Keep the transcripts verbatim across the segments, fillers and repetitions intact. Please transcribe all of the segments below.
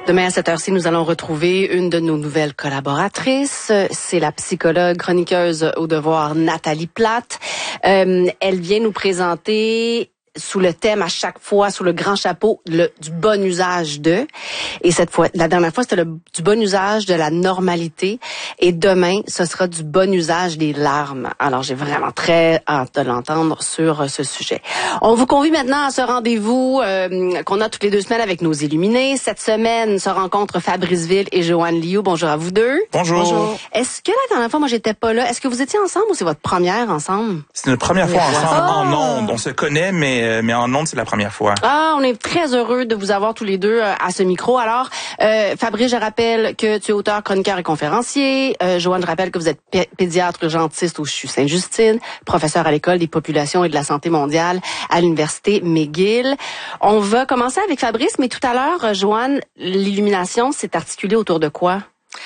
Demain à cette heure-ci, nous allons retrouver une de nos nouvelles collaboratrices. C'est la psychologue chroniqueuse au devoir Nathalie Platte. Euh, elle vient nous présenter sous le thème à chaque fois, sous le grand chapeau, le, du bon usage de. Et cette fois, la dernière fois, c'était le, du bon usage de la normalité. Et demain, ce sera du bon usage des larmes. Alors, j'ai vraiment très hâte de l'entendre sur euh, ce sujet. On vous convie maintenant à ce rendez-vous euh, qu'on a toutes les deux semaines avec nos illuminés. Cette semaine se rencontrent Fabrice Ville et Joanne Liu. Bonjour à vous deux. Bonjour. Bonjour. Est-ce que la dernière fois, moi, j'étais pas là, est-ce que vous étiez ensemble ou c'est votre première ensemble? C'est notre première fois ensemble oh. en ondes. On se connaît, mais mais en ondes, c'est la première fois. Ah, on est très heureux de vous avoir tous les deux euh, à ce micro. Alors, euh, Fabrice, je rappelle que tu es auteur, chroniqueur et conférencier. Euh, Joanne, je rappelle que vous êtes p- pédiatre urgentiste au C H U Sainte-Justine, professeur à l'École des populations et de la santé mondiale à l'Université McGill. On va commencer avec Fabrice, mais tout à l'heure, Joanne, l'illumination s'est articulée autour de quoi?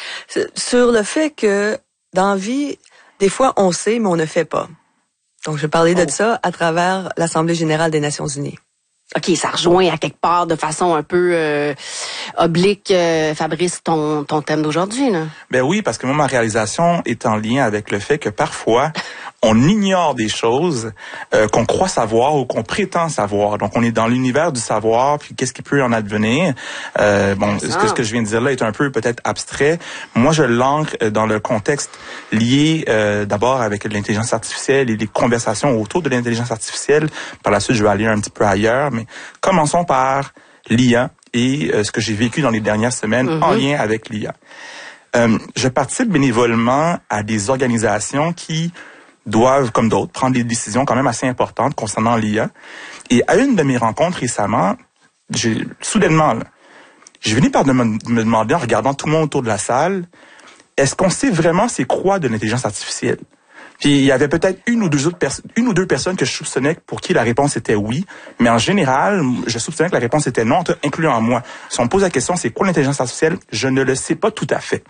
Sur le fait que, dans la vie, des fois, on sait, mais on ne fait pas. Donc, je vais parler oh. de ça à travers l'Assemblée générale des Nations unies. OK, ça rejoint à quelque part de façon un peu euh, oblique, euh, Fabrice, ton, ton thème d'aujourd'hui, là. Ben oui, parce que moi, ma réalisation est en lien avec le fait que parfois, on ignore des choses euh, qu'on croit savoir ou qu'on prétend savoir. Donc, on est dans l'univers du savoir, puis qu'est-ce qui peut en advenir. Euh, bon, ce que, ce que je viens de dire là est un peu peut-être abstrait. Moi, je l'ancre dans le contexte lié euh, d'abord avec l'intelligence artificielle et les conversations autour de l'intelligence artificielle. Par la suite, je vais aller un petit peu ailleurs, mais commençons par l'I A et euh, ce que j'ai vécu dans les dernières semaines mm-hmm. en lien avec l'I A. Euh, je participe bénévolement à des organisations qui doivent, comme d'autres, prendre des décisions quand même assez importantes concernant l'I A. Et à une de mes rencontres récemment, j'ai soudainement, là, j'ai fini par me, me demander, en regardant tout le monde autour de la salle, est-ce qu'on sait vraiment c'est quoi de l'intelligence artificielle? Puis il y avait peut-être une ou deux autres personnes, une ou deux personnes que je soupçonnais pour qui la réponse était oui, mais en général, je soupçonnais que la réponse était non, incluant moi. Si on me pose la question, c'est quoi l'intelligence artificielle? Je ne le sais pas tout à fait.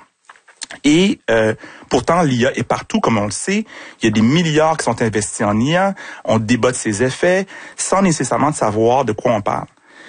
Et euh, pourtant, l'I A est partout, comme on le sait. Il y a des milliards qui sont investis en I A. On débat de ses effets sans nécessairement savoir de quoi on parle.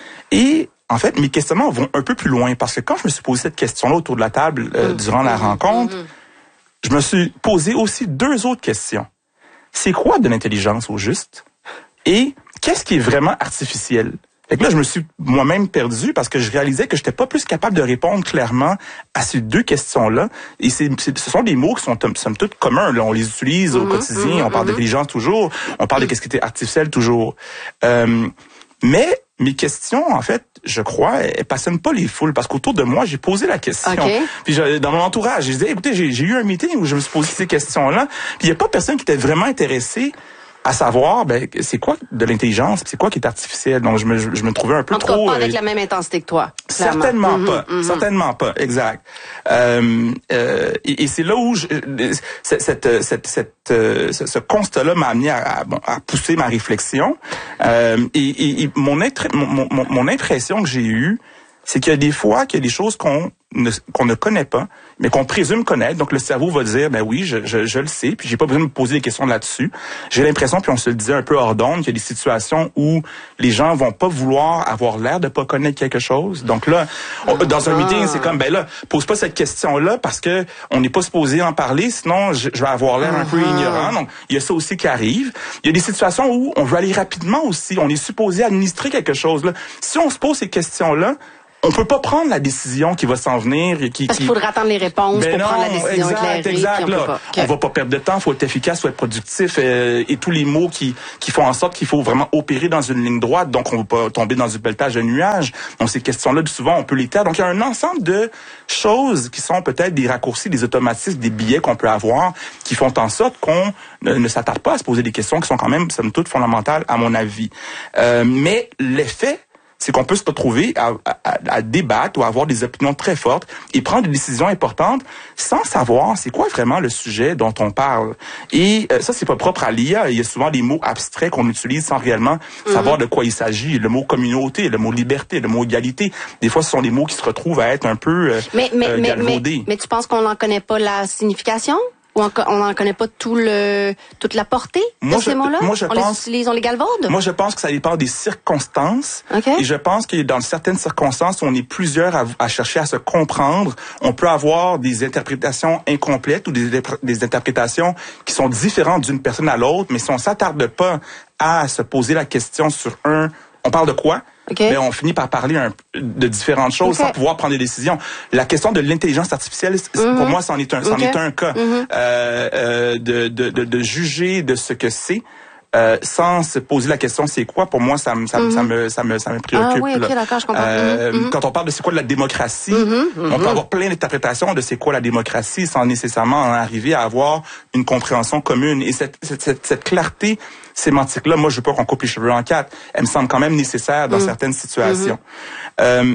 Et en fait, mes questionnements vont un peu plus loin parce que quand je me suis posé cette question-là autour de la table euh, mmh. durant la mmh. rencontre, mmh. je me suis posé aussi deux autres questions. C'est quoi de l'intelligence au juste? Et qu'est-ce qui est vraiment artificiel? Fait que là, je me suis moi-même perdu parce que je réalisais que j'étais pas plus capable de répondre clairement à ces deux questions-là. Et c'est, c'est, ce sont des mots qui sont somme toute communs. Là. On les utilise au mmh, quotidien. Mmh, on parle mmh. d'intelligence toujours. On parle de qu'est-ce qui était artificiel toujours. Euh, mais mes questions, en fait, je crois, elles passionnent pas les foules parce qu'autour de moi, j'ai posé la question. Okay. Puis je, dans mon entourage, je disais, écoutez, j'ai, j'ai eu un meeting où je me suis posé ces questions-là. Puis il y a pas personne qui était vraiment intéressé à savoir, ben, c'est quoi de l'intelligence, c'est quoi qui est artificiel. Donc, je me, je me trouvais un peu en tout trop... cas, pas avec euh, la même intensité que toi. Clairement. Certainement mm-hmm, pas. Mm-hmm. Certainement pas. Exact. Euh, euh, et, et c'est là où je, cette, cette, cette, cette, ce, ce constat-là m'a amené à, à, à pousser ma réflexion. Euh, et, et, et mon, mon, mon, mon impression que j'ai eue, c'est qu'il y a des fois qu'il y a des choses qu'on ne, qu'on ne connaît pas, mais qu'on présume connaître. Donc, le cerveau va dire, ben oui, je, je, je le sais, puis j'ai pas besoin de me poser des questions là-dessus. J'ai l'impression, puis on se le disait un peu hors d'onde, qu'il y a des situations où les gens vont pas vouloir avoir l'air de pas connaître quelque chose. Donc là, on, dans un meeting, c'est comme, ben là, pose pas cette question-là parce que on n'est pas supposé en parler, sinon je, je vais avoir l'air un peu ignorant. Donc, il y a ça aussi qui arrive. Il y a des situations où on veut aller rapidement aussi. On est supposé administrer quelque chose. Là. Si on se pose ces questions-là, on peut pas prendre la décision qui va s'en venir et qui. Parce qu'il faudra attendre les réponses ben pour non, prendre la décision exact, éclairée. Exact, on, là, peut pas. Okay. On va pas perdre de temps, faut être efficace, faut être productif euh, et tous les mots qui qui font en sorte qu'il faut vraiment opérer dans une ligne droite. Donc on va pas tomber dans du pelletage de nuages. Donc ces questions-là, souvent on peut les taire. Donc il y a un ensemble de choses qui sont peut-être des raccourcis, des automatismes, des biais qu'on peut avoir qui font en sorte qu'on ne, ne s'attarde pas à se poser des questions qui sont quand même somme toute fondamentales à mon avis. Euh, mais l'effet, c'est qu'on peut se retrouver à, à, à débattre ou à avoir des opinions très fortes et prendre des décisions importantes sans savoir c'est quoi vraiment le sujet dont on parle. Et euh, ça, c'est pas propre à l'I A. Il y a souvent des mots abstraits qu'on utilise sans réellement mm-hmm. savoir de quoi il s'agit. Le mot communauté, le mot liberté, le mot égalité. Des fois, ce sont des mots qui se retrouvent à être un peu euh, mais, mais, euh, mais, galvaudés. Mais, mais tu penses qu'on n'en connaît pas la signification? Ou on n'en connaît pas tout le, toute la portée moi, de ces je, mots-là? Moi, je on pense, les utilise, on les galvaude? Moi, je pense que ça dépend des circonstances. Okay. Et je pense que dans certaines circonstances, où on est plusieurs à, à chercher à se comprendre. On peut avoir des interprétations incomplètes ou des, des interprétations qui sont différentes d'une personne à l'autre. Mais si on s'attarde pas à se poser la question sur un, on parle de quoi? Okay. Mais on finit par parler un, de différentes choses okay. sans pouvoir prendre des décisions. La question de l'intelligence artificielle, mm-hmm. pour moi, c'en est un, okay. c'en est un cas. Mm-hmm. euh, euh, de, de, de, de juger de ce que c'est. Euh, sans se poser la question c'est quoi, pour moi ça me ça, mm-hmm. ça me ça me ça me préoccupe. Ah oui, ok, d'accord, je comprends. Euh, mm-hmm. Quand on parle de c'est quoi de la démocratie, mm-hmm. Mm-hmm. on peut avoir plein d'interprétations de c'est quoi la démocratie sans nécessairement en arriver à avoir une compréhension commune. Et cette cette cette, cette clarté sémantique là, moi je veux pas qu'on coupe les cheveux en quatre. Elle me semble quand même nécessaire dans mm-hmm. certaines situations. Mm-hmm. Euh,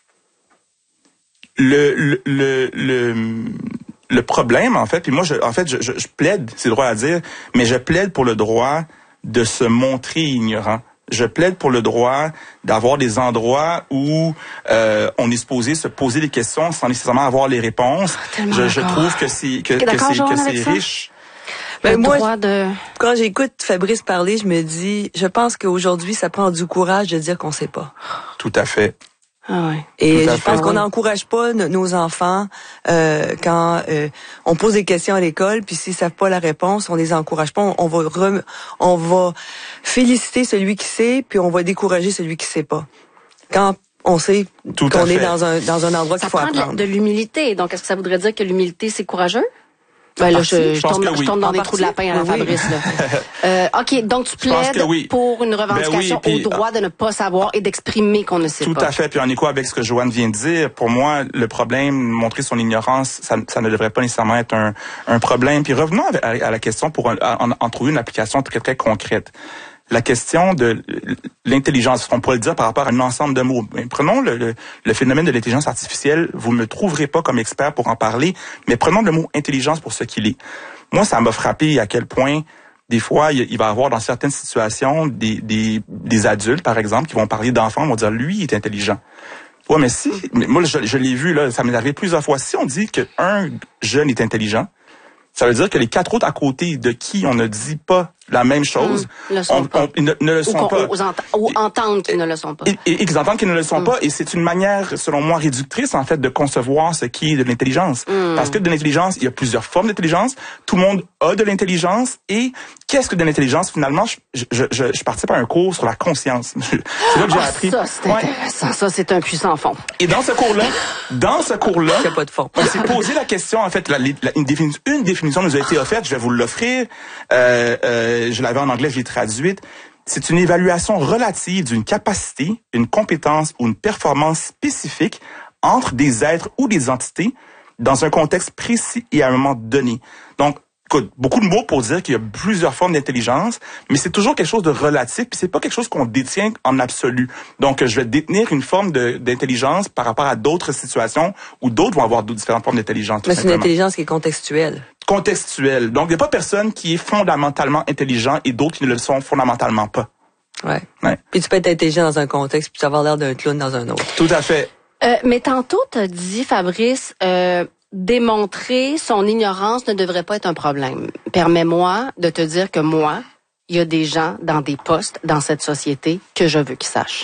le le le, le Le problème, en fait, puis moi, je, en fait, je, je, je plaide, c'est le droit à dire, mais je plaide pour le droit de se montrer ignorant. Je plaide pour le droit d'avoir des endroits où euh, on est supposé se poser des questions sans nécessairement avoir les réponses. Oh, je, je trouve que c'est que, que c'est que c'est riche. Ben moi, droit de... quand j'écoute Fabrice parler, je me dis, je pense qu'aujourd'hui, ça prend du courage de dire qu'on sait pas. Tout à fait. Ah ouais. Et je fait, pense qu'on oui. n'encourage pas no- nos enfants euh, quand euh, on pose des questions à l'école, puis s'ils savent pas la réponse, on les encourage pas. On, on va rem- on va féliciter celui qui sait, puis on va décourager celui qui sait pas. Quand on sait Tout qu'on est fait. dans un dans un endroit Ça qu'il faut prend apprendre. de, de l'humilité. Donc, est-ce que ça voudrait dire que l'humilité, c'est courageux? Ben là, je, je, je pense tourne, que oui. je tourne dans En des trous de partie, lapin à la oui, Fabrice. Là. euh, OK, donc tu Je pense plaides que oui. pour une revendication Ben oui, puis, au droit de ne pas savoir et d'exprimer qu'on ne sait Tout pas. à fait. Puis en écho avec ce que Joanne vient de dire, pour moi, le problème, montrer son ignorance, ça, ça ne devrait pas nécessairement être un, un problème. Puis revenons à, à la question pour en, en, en trouver une application très, très concrète. La question de l'intelligence, on pourrait le dire par rapport à un ensemble de mots. Mais prenons le, le, le phénomène de l'intelligence artificielle. Vous ne me trouverez pas comme expert pour en parler, mais prenons le mot intelligence pour ce qu'il est. Moi, ça m'a frappé à quel point, des fois, il va y avoir dans certaines situations des, des, des adultes, par exemple, qui vont parler d'enfants, vont dire, lui, il est intelligent. Ouais, mais si, mais moi, je, je l'ai vu, là, ça m'est arrivé plusieurs fois. Si on dit qu'un jeune est intelligent, ça veut dire que les quatre autres à côté de qui on ne dit pas la même chose, mmh, le sont on, pas. on, ils ne, ne le sont ou pas. Ou, ent- ou entendent qu'ils ne le sont pas. Et, et, et qu'ils entendent qu'ils ne le sont mmh. pas. Et c'est une manière, selon moi, réductrice, en fait, de concevoir ce qui est de l'intelligence. Mmh. Parce que de l'intelligence, il y a plusieurs formes d'intelligence. Tout le monde a de l'intelligence. Et qu'est-ce que de l'intelligence? Finalement, je, je, je, je participe à un cours sur la conscience. C'est là que j'ai ah, appris. Ça, c'est ouais. intéressant. Ça, c'est un puissant fond. Et dans ce cours-là, dans ce cours-là, il n'y a pas de fond. On s'est posé la question, en fait, la, la, une, définition, une définition nous a été offerte. Je vais vous l'offrir. Euh, euh, je l'avais en anglais, je l'ai traduite. C'est une évaluation relative d'une capacité, une compétence ou une performance spécifique entre des êtres ou des entités dans un contexte précis et à un moment donné. Donc, écoute, beaucoup de mots pour dire qu'il y a plusieurs formes d'intelligence, mais c'est toujours quelque chose de relatif, puis c'est pas quelque chose qu'on détient en absolu. Donc, je vais détenir une forme de, d'intelligence par rapport à d'autres situations où d'autres vont avoir différentes formes d'intelligence. Mais c'est une intelligence qui est contextuelle. Contextuelle. Donc, il n'y a pas personne qui est fondamentalement intelligent et d'autres qui ne le sont fondamentalement pas. Ouais. ouais. Puis tu peux être intelligent dans un contexte puis avoir l'air d'un clown dans un autre. Tout à fait. Euh, mais tantôt, tu as dit, Fabrice, euh, démontrer son ignorance ne devrait pas être un problème. Permets-moi de te dire que moi, il y a des gens dans des postes dans cette société que je veux qu'ils sachent.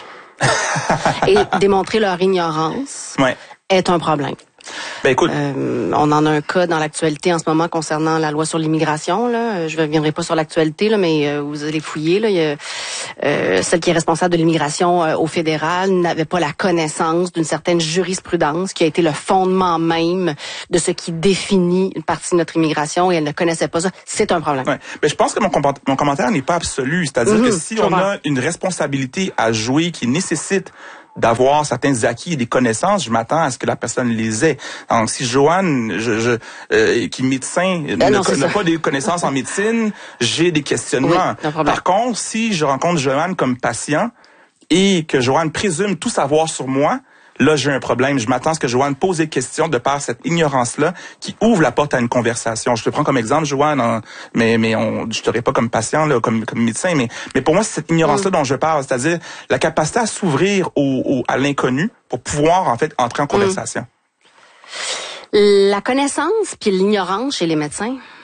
Et démontrer leur ignorance ouais. est un problème. Ben écoute, euh, on en a un cas dans l'actualité en ce moment concernant la loi sur l'immigration. Là, je ne reviendrai pas sur l'actualité, là, mais euh, vous allez fouiller. Là, il y a, euh, celle qui est responsable de l'immigration euh, au fédéral n'avait pas la connaissance d'une certaine jurisprudence qui a été le fondement même de ce qui définit une partie de notre immigration, et elle ne connaissait pas ça. C'est un problème. Ouais. Ben je pense que mon, compar- mon commentaire n'est pas absolu, c'est-à-dire mmh, que si on a une responsabilité à jouer qui nécessite d'avoir certains acquis et des connaissances, je m'attends à ce que la personne les ait. Donc, si Joanne, je, je, euh, qui est médecin, ben n'a, n'a pas des connaissances en médecine, j'ai des questionnements. Oui, par contre, si je rencontre Joanne comme patient et que Joanne présume tout savoir sur moi, là, j'ai un problème. Je m'attends à ce que Joanne pose des questions de par cette ignorance-là qui ouvre la porte à une conversation. Je te prends comme exemple, Joanne, hein, mais mais on, je t'aurais pas comme patient, là, comme comme médecin, mais mais pour moi, c'est cette ignorance-là mmh. dont je parle, c'est-à-dire la capacité à s'ouvrir au, au à l'inconnu pour pouvoir en fait entrer en conversation. Mmh. La connaissance puis l'ignorance chez les médecins.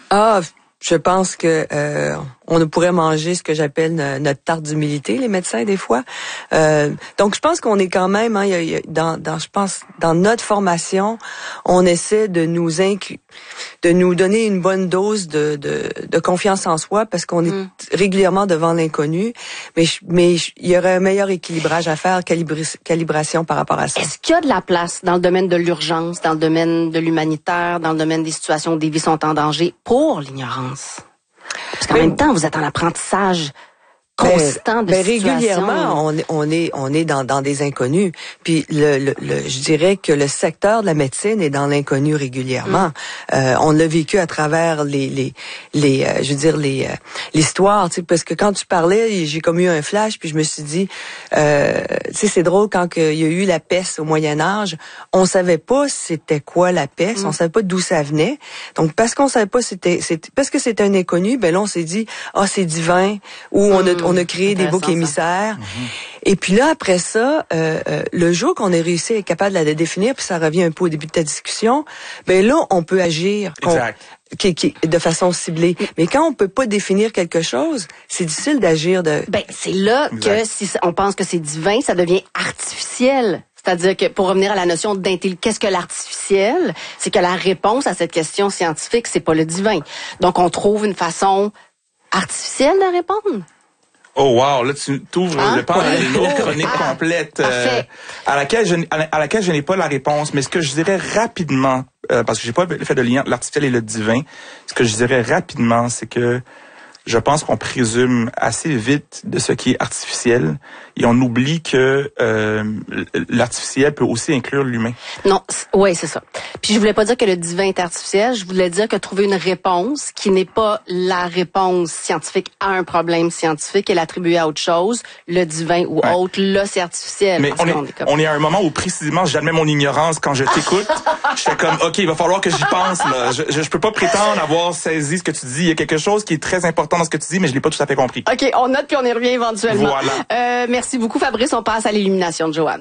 Ah, je pense que euh, on ne pourrait manger ce que j'appelle notre tarte d'humilité, les médecins des fois. Euh, donc je pense qu'on est quand même, hein, y a, y a, dans, dans, je pense, dans notre formation, on essaie de nous inclure, de nous donner une bonne dose de, de, de confiance en soi parce qu'on est mm. régulièrement devant l'inconnu. Mais mais il y aurait un meilleur équilibrage à faire, calibri, calibration par rapport à ça. Est-ce qu'il y a de la place dans le domaine de l'urgence, dans le domaine de l'humanitaire, dans le domaine des situations où des vies sont en danger pour l'ignorance? Parce qu'en mais, même temps, vous êtes en apprentissage constant de ben, situation. Régulièrement, on est, on est, on est dans, dans des inconnus. Puis le, le, le, je dirais que le secteur de la médecine est dans l'inconnu régulièrement. Mm. Euh, on l'a vécu à travers les, les, les, euh, je veux dire les, euh, l'histoire. Tu sais, parce que quand tu parlais, j'ai comme eu un flash, puis je me suis dit, euh, tu sais, c'est drôle quand il y a eu la peste au Moyen Âge, on savait pas c'était quoi la peste, mm. on savait pas d'où ça venait. Donc parce qu'on savait pas c'était, c'était parce que c'était un inconnu, ben là on s'est dit, ah oh, c'est divin, ou on a mm. On a créé des boucs émissaires. Mm-hmm. Et puis là, après ça, euh, euh, le jour qu'on a réussi à être capable de la définir, puis ça revient un peu au début de ta discussion, ben là, on peut agir exact. Qui, qui, de façon ciblée. Mais quand on peut pas définir quelque chose, c'est difficile d'agir de... Ben, c'est là exact. Que si on pense que c'est divin, ça devient artificiel. C'est-à-dire que pour revenir à la notion d'intelligence, qu'est-ce que l'artificiel? C'est que la réponse à cette question scientifique, c'est pas le divin. Donc, on trouve une façon artificielle de répondre. Oh wow, là tu t'ouvres hein? le pan à une autre chronique ah, complète euh, à laquelle je à laquelle je n'ai pas la réponse, mais ce que je dirais rapidement euh, parce que j'ai pas le fait de lien l'artificiel et le divin, ce que je dirais rapidement, c'est que je pense qu'on présume assez vite de ce qui est artificiel et on oublie que euh, l'artificiel peut aussi inclure l'humain. Non, ouais, c'est ça. Puis je voulais pas dire que le divin est artificiel, je voulais dire que trouver une réponse qui n'est pas la réponse scientifique à un problème scientifique et l'attribuer à autre chose, le divin ou ouais. autre, là c'est artificiel. Mais on est, on est, comme... on est à un moment où précisément j'admets mon ignorance quand je t'écoute. J'étais comme OK, il va falloir que j'y pense là. Je, je je peux pas prétendre avoir saisi ce que tu dis. Il y a quelque chose qui est très important dans ce que tu dis, mais je l'ai pas tout à fait compris. OK, on note puis on y revient éventuellement. Voilà. Euh, merci beaucoup Fabrice, on passe à l'illumination de Joanne.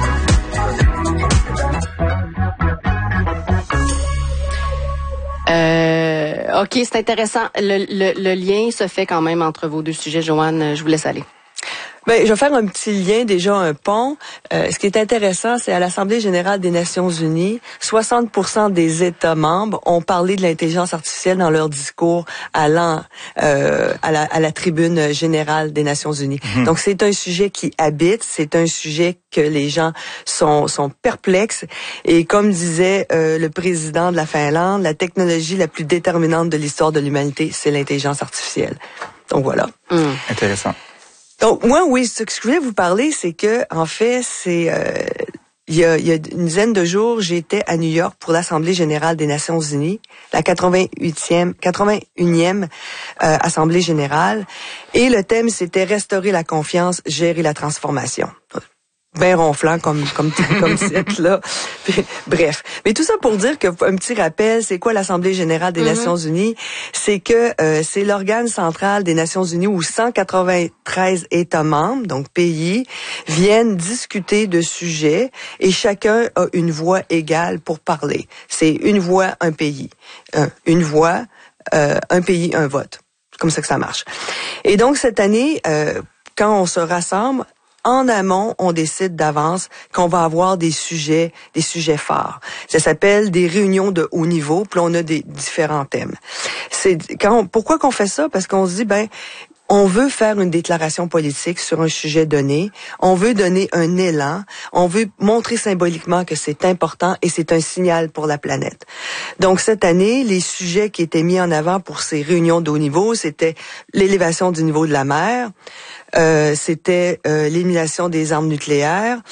Euh, OK, c'est intéressant. Le, le, le lien se fait quand même entre vos deux sujets, Joanne. Je vous laisse aller. Ben, je vais faire un petit lien, déjà un pont. Euh, ce qui est intéressant, c'est à l'Assemblée générale des Nations unies, soixante pour cent des États membres ont parlé de l'intelligence artificielle dans leur discours allant euh, à, la, à la tribune générale des Nations unies. Mmh. Donc, c'est un sujet qui habite, c'est un sujet que les gens sont, sont perplexes. Et comme disait euh, le président de la Finlande, la technologie la plus déterminante de l'histoire de l'humanité, c'est l'intelligence artificielle. Donc, voilà. Mmh. Intéressant. Donc moi oui, ce que je voulais vous parler, c'est que en fait, c'est euh, il y a, il y a une dizaine de jours, j'étais à New York pour l'Assemblée générale des Nations unies, la quatre-vingt-huitième, quatre-vingt-unième euh, Assemblée générale, et le thème c'était restaurer la confiance, gérer la transformation. Ben ronflant comme comme comme titre là. Puis, bref, mais tout ça pour dire que un petit rappel, c'est quoi l'Assemblée générale des mm-hmm. Nations unies? C'est que euh, c'est l'organe central des Nations unies où cent quatre-vingt-treize États membres, donc pays, viennent discuter de sujets et chacun a une voix égale pour parler. C'est une voix, un pays. Un, une voix, euh, un pays, un vote. C'est comme ça que ça marche. Et donc cette année, euh, quand on se rassemble, en amont, on décide d'avance qu'on va avoir des sujets, des sujets phares. Ça s'appelle des réunions de haut niveau, puis on a des différents thèmes. C'est quand on, pourquoi qu'on fait ça? Parce qu'on se dit, ben, on veut faire une déclaration politique sur un sujet donné, on veut donner un élan, on veut montrer symboliquement que c'est important et c'est un signal pour la planète. Donc cette année, les sujets qui étaient mis en avant pour ces réunions de haut niveau, c'était l'élévation du niveau de la mer, euh, c'était euh, l'élimination des armes nucléaires,